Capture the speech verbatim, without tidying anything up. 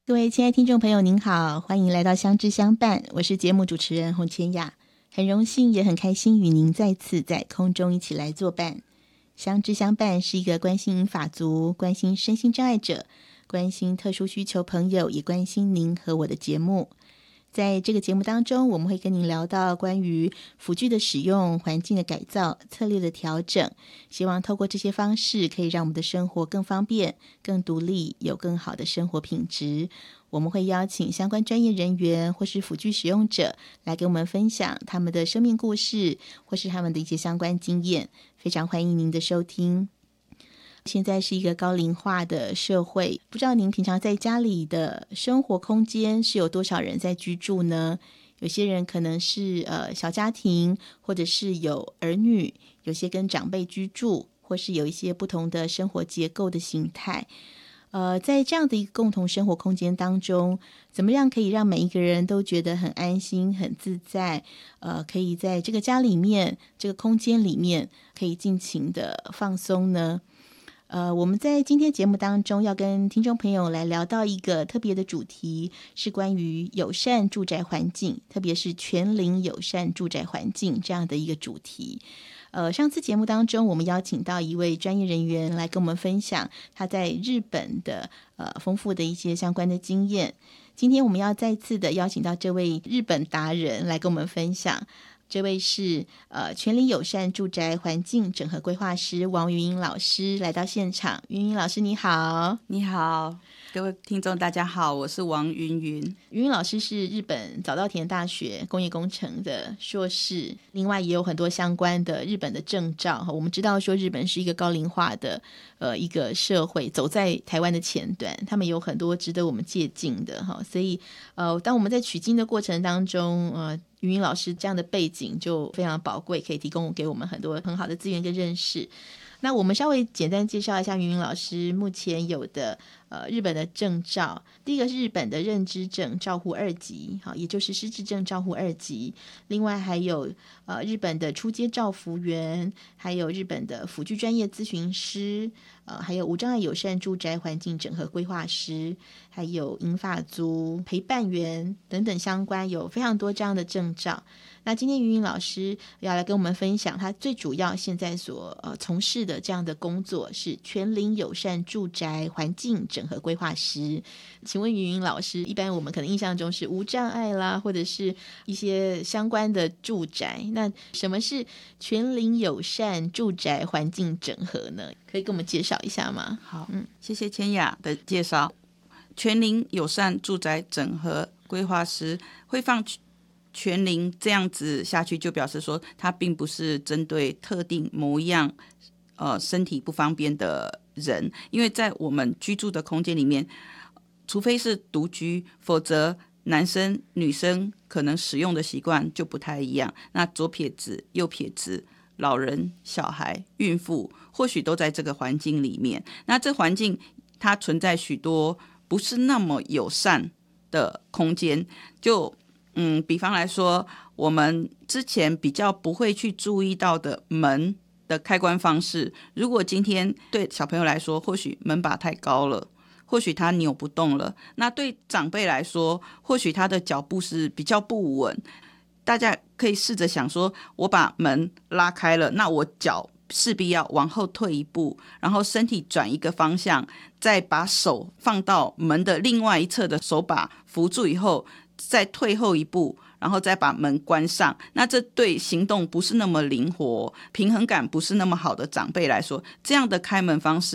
各位亲爱听众朋友您好，欢迎来到相知相伴，我是节目主持人洪千雅，很荣幸也很开心与您再次在空中一起来作伴。相知相伴是一个关心法族、关心身心障碍者、关心特殊需求朋友，也关心您和我的节目。在这个节目当中，我们会跟您聊到关于辅具的使用、环境的改造、策略的调整，希望透过这些方式可以让我们的生活更方便、更独立，有更好的生活品质。我们会邀请相关专业人员或是辅具使用者来给我们分享他们的生命故事，或是他们的一些相关经验，非常欢迎您的收听。现在是一个高龄化的社会，不知道您平常在家里的生活空间是有多少人在居住呢？有些人可能是呃小家庭，或者是有儿女，有些跟长辈居住，或是有一些不同的生活结构的形态。呃，在这样的一个共同生活空间当中，怎么样可以让每一个人都觉得很安心、很自在？呃，可以在这个家里面、这个空间里面，可以尽情的放松呢？呃，我们在今天节目当中要跟听众朋友来聊到一个特别的主题，是关于友善住宅环境，特别是全龄友善住宅环境这样的一个主题。呃，上次节目当中，我们邀请到一位专业人员来跟我们分享他在日本的呃丰富的一些相关的经验。今天我们要再次的邀请到这位日本达人来跟我们分享。这位是呃全龄友善住宅环境整合规划师王云英老师来到现场。云英老师你好。 你好，各位听众大家好，我是王云云。 云云老师是日本早稻田大学工业工程的硕士，另外也有很多相关的日本的证照。我们知道说日本是一个高龄化的呃一个社会，走在台湾的前端，他们有很多值得我们借鉴的哈。所以呃当我们在取经的过程当中，呃云云老师这样的背景就非常宝贵，可以提供给我们很多很好的资源跟认识。那我们稍微简单介绍一下云云老师目前有的呃日本的证照。第一个是日本的认知症照护二级，好，也就是失智症照护二级。另外还有呃日本的初阶照服员，还有日本的辅具专业咨询师，呃还有无障碍友善住宅环境整合规划师，还有银发族陪伴员等等相关，有非常多这样的证照。那今天云云老师要来跟我们分享他最主要现在所呃从事的这样的工作是全龄友善住宅环境整合规划师。请问云云老师，一般我们可能印象中是无障碍啦，或者是一些相关的住宅，那什么是全龄友善住宅环境整合呢？可以跟我们介绍一下吗？ 好，嗯，谢谢千雅的介绍。全龄友善住宅整合规划师会放全龄这样子下去，就表示说它并不是针对特定某一样呃身体不方便的人，因为在我们居住的空间里面，除非是独居，否则男生女生可能使用的习惯就不太一样。那左撇子、右撇子、老人、小孩、孕妇，或许都在这个环境里面。那这环境它存在许多不是那么友善的空间，就嗯，比方来说，我们之前比较不会去注意到的门的开关方式，如果今天对小朋友来说，或许门把太高了，或许他扭不动了，那对长辈来说，或许他的脚步是比较不稳。大家可以试着想说，我把门拉开了，那我脚势必要往后退一步，然后身体转一个方向，再把手放到门的另外一侧的手把扶住以后，再退后一步，然后再把门关上。那这对行动不是那么灵活、平衡感不是那么好的长辈来说，这样的开门方式